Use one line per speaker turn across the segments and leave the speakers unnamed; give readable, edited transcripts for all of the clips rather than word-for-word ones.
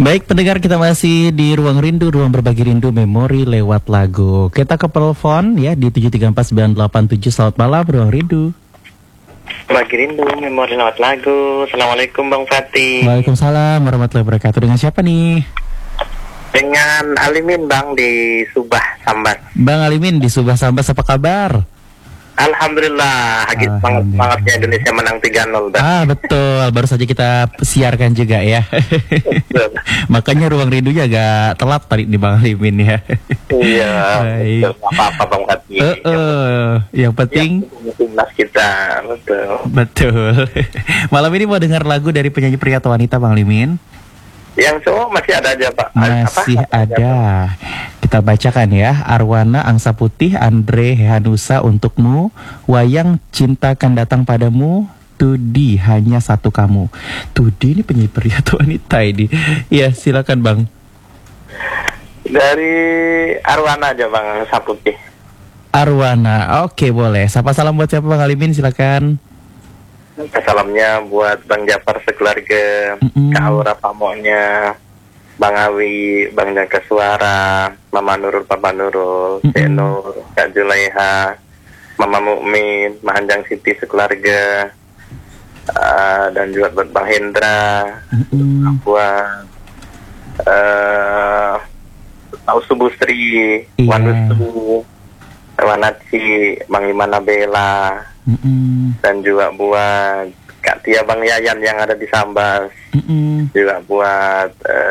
Baik pendengar, kita masih di Ruang Rindu, ruang berbagi rindu memori lewat lagu. Kita ke telepon ya di 7349887. Selamat malam Ruang Rindu.
Berbagi rindu memori lewat lagu. Assalamualaikum Bang Fatih.
Waalaikumsalam warahmatullahi wabarakatuh. Dengan siapa nih?
Dengan Alimin Bang di Subah Sambas.
Bang Alimin di Subah Sambas, apa kabar?
Alhamdulillah, semangatnya Indonesia menang 3-0 Bang.
Betul, baru saja kita siarkan juga ya. Makanya Ruang Rindunya agak telat tadi di Bang Alimin ya.
Iya, apa-apa Bang Fatih.
Yang penting
timnas kita,
betul. Malam ini mau dengar lagu dari penyanyi pria atau wanita Bang Alimin?
Yang cowok masih ada aja Pak.
Masih ada. Kita bacakan ya. Arwana Angsa Putih, Andre Hanusa untukmu, Wayang Cinta Kan Datang Padamu, Tudi Hanya Satu Kamu. Tudi ini penyanyi pria atau wanita ini? Ya silakan Bang.
Dari Arwana aja Bang Angsa Putih.
Arwana, oke boleh. Sapa salam buat siapa Bang Alimin, silakan.
Salamnya buat Bang Japar sekeluarga, Kak Aura Pamonya, Bang Awi, Bang Jaka Suara, Mama Nurul, Papa Nurul, Nur, Kak Julaiha, Mama Mukmin, Mahanjang Siti sekeluarga, dan juga buat Bang Hendra, buat Ausu Busri, Wanusu, Wanaci, Bang Imana Bella, dan juga buat Kak Tia Bang Yayan yang ada di Sambas, juga buat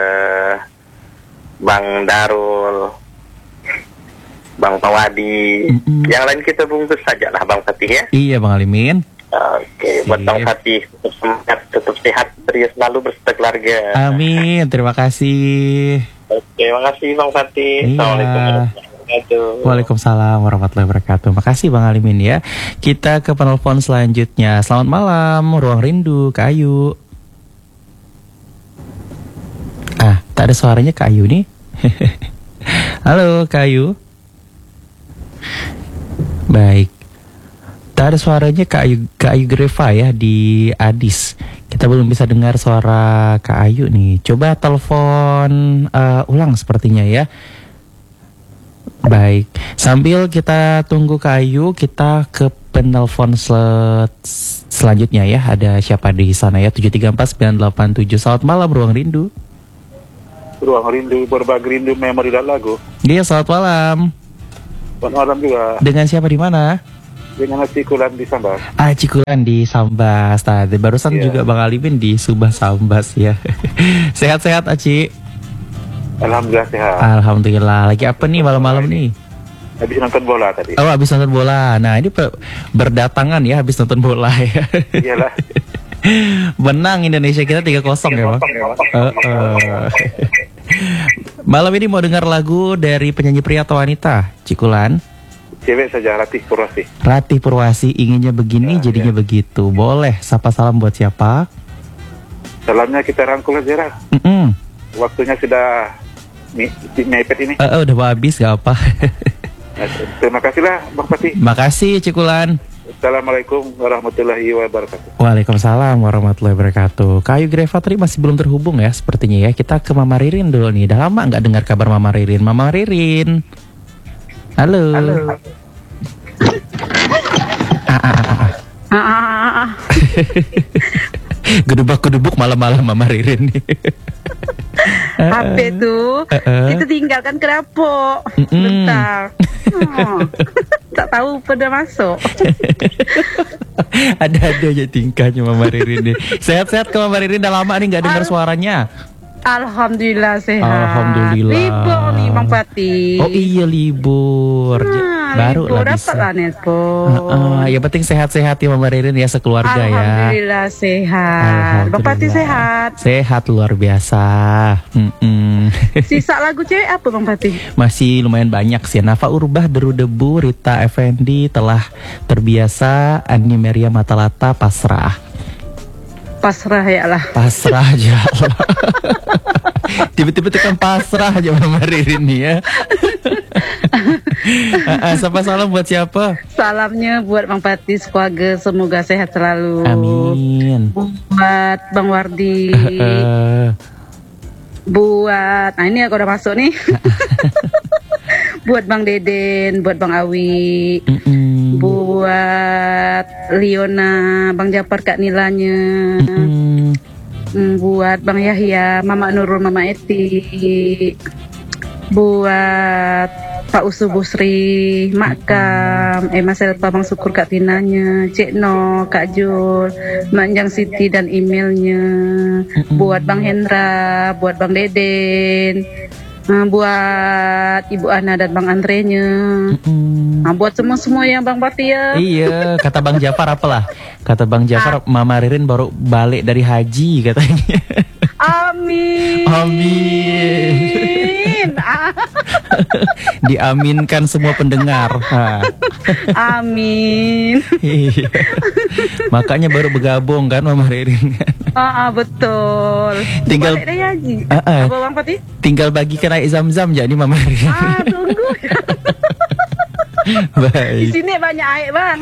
Bang Darul, Bang Pawadi, yang lain kita bungkus saja lah Bang Fatih ya.
Iya Bang Alimin.
Oke, buat Bang Fatih tetap semangat, tetap sehat, terus selalu beserta keluarga.
Amin, terima kasih.
Oke, terima kasih Bang Fatih. Assalamualaikum warahmatullahi wabarakatuh.
Waalaikumsalam warahmatullahi wabarakatuh. Makasih Bang Alimin ya. Kita ke penelpon selanjutnya. Selamat malam Ruang Rindu, Kak Ayu. Tak ada suaranya Kak Ayu nih. Halo Kak Ayu. Baik, tak ada suaranya Kak Ayu Greva ya di Adis. Kita belum bisa dengar suara Kak Ayu nih. Coba telepon ulang sepertinya ya. Baik, sambil kita tunggu Kak Ayu, kita ke penelpon selanjutnya ya. Ada siapa di sana ya? 7349887. Selamat malam Ruang Rindu.
Ruang Rindu, berbagi rindu memori dan lagu.
Iya, selamat malam.
Selamat malam juga.
Dengan siapa di mana?
Dengan Cikulan di Sambas.
Cikulan di Sambas. Tadi barusan juga Bang Alimin di Subah Sambas ya. Sehat-sehat Aci.
Alhamdulillah sehat.
Alhamdulillah. Lagi apa nih malam-malam nih?
Habis nonton bola tadi.
Oh, habis nonton bola. Nah, ini berdatangan ya habis nonton bola ya.
Iyalah.
Menang Indonesia kita 3-0 ya, Bang. Malam ini mau dengar lagu dari penyanyi pria atau wanita, Cikulan?
Cewek saja, Ratih Purwasi.
Ratih Purwasi, inginnya begini jadinya begitu. Boleh, sapa salam buat siapa?
Salamnya kita rangkul aja lah. Waktunya sudah mepet ini.
Udah mau habis, gak apa.
Terima kasihlah Bang Fatih.
Makasih Cikulan.
Assalamualaikum warahmatullahi wabarakatuh.
Waalaikumsalam warahmatullahi wabarakatuh. Kak Ayu Greva tadi masih belum terhubung ya sepertinya ya. Kita ke Mama Ririn dulu nih. Udah lama nggak dengar kabar Mama Ririn. Mama Ririn. Halo.
Halo.
Gedubuk-gedubuk malam-malam Mama Ririn nih.
HP tuh itu tinggalkan ke dapur bentar. Tak tahu pada masuk.
Ada aja tingkahnya Mama Ririn nih. Sehat-sehat ke Mama Ririn, udah lama nih nggak dengar suaranya.
Alhamdulillah sehat.
Alhamdulillah.
Libur nih Bang Fatih.
Oh iya libur. Baru
libur
lah bisa.
Dapat lah nelpon.
Yang penting sehat-sehat ya Mama Ririn ya, sekeluarga ya.
Alhamdulillah sehat. Bang Fatih sehat.
Sehat luar biasa.
Sisa lagu cewek apa Bang Fatih?
Masih lumayan banyak sih. Nafa Urbah, Deru Debu, Rita Effendi, Telah Terbiasa, Ani Meria Matalata, Pasrah.
Pasrah ya lah.
Pasrah aja. Tiba-tiba tekan pasrah aja Mama Ririn nih ya. Sapa salam buat siapa?
Salamnya buat Bang Fatih keluarga, semoga sehat selalu.
Amin.
Buat Bang Wardi. Buat, nah ini aku udah masuk nih. Buat Bang Deden, buat Bang Awi, buat Liona, Bang Japar Kak Nilanya, buat Bang Yahya, Mama Nurul, Mama Eti, buat Pak Usu Busri, Mak Kam, Mas Selpa, Bang Syukur Kak Tinanya, Cik No, Kak Jul, Manjang Siti dan emailnya, buat Bang Hendra, buat Bang Deden, buat Ibu Ana dan Bang Andrenya, buat semua yang Bang Pati ya.
Iya, kata Bang Jafar apalah? Kata Bang Jafar, Mama Ririn baru balik dari haji katanya.
Amin.
Amin. Diaminkan semua pendengar.
Amin.
Iya. Makanya baru bergabung kan Mama Ririn.
Betul.
Tinggal
balik dari haji.
Apa
Bang Pati?
Tinggal bagikan air zam-zam jadi Mama Ririn.
Tunggu.
Baik.
Di sini banyak air, Bang.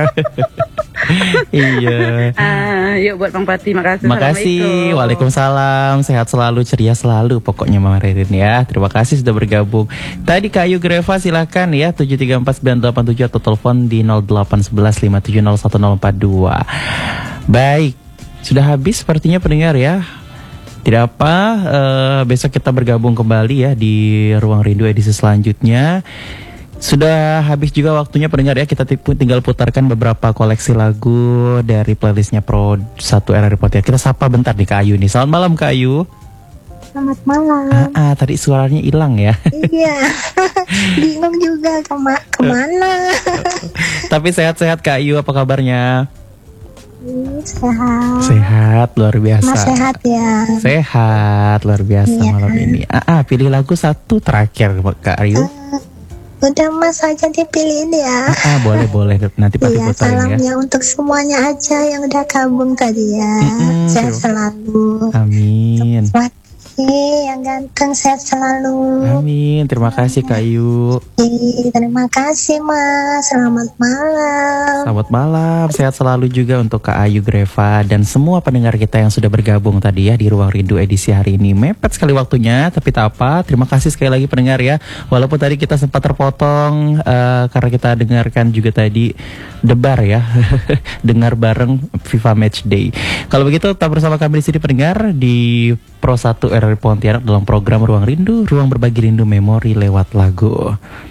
Iya.
Yuk buat Bang Pati, makasih.
Makasih. Waalaikumsalam. Sehat selalu, ceria selalu pokoknya Mama Ririn ya. Terima kasih sudah bergabung. Tadi Kak Ayu Greva silakan ya 7349887 atau telepon di 0811570142. Baik. Sudah habis sepertinya pendengar ya. Tidak apa, besok kita bergabung kembali ya di Ruang Rindu edisi selanjutnya. Sudah habis juga waktunya pendengar ya. Kita tinggal putarkan beberapa koleksi lagu dari playlistnya Pro 1 RRI Podcast. Kita sapa bentar nih Kak Ayu nih. Selamat malam Kak Ayu.
Selamat malam.
Tadi suaranya hilang ya.
Iya. Bingung juga kemana.
Tapi sehat-sehat Kak Ayu, apa kabarnya?
Sehat.
Sehat, luar biasa.
Mas sehat ya.
Sehat, luar biasa
Iya.
malam ini. Pilih lagu satu terakhir Kak Ayu.
Udah Mas aja dipilihin ya.
Boleh nanti Pati
Iya,
puterin ya.
salamnya untuk semuanya aja yang udah gabung tadi ya. Sehat selalu.
Amin.
Yang ganteng sehat selalu.
Amin. Terima kasih Kak Ayu.
Terima kasih Mas. Selamat malam.
Selamat malam. Sehat selalu juga untuk Kak Ayu Greva dan semua pendengar kita yang sudah bergabung tadi ya di Ruang Rindu edisi hari ini. Mepet sekali waktunya, tapi tak apa. Terima kasih sekali lagi pendengar ya. Walaupun tadi kita sempat terpotong karena kita dengarkan juga tadi debar ya. Dengar bareng FIFA Match Day. Kalau begitu tetap bersama kami di sini pendengar di Pro 1 RRI Pontianak dalam program Ruang Rindu, ruang berbagi rindu memori lewat lagu.